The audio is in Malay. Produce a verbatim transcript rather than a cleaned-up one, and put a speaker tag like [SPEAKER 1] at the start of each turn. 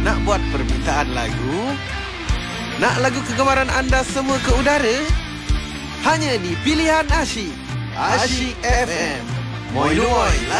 [SPEAKER 1] Nak buat permintaan lagu? Nak lagu kegemaran anda semua ke udara? Hanya di Pilihan Asyik Asyik F M. Moi luoi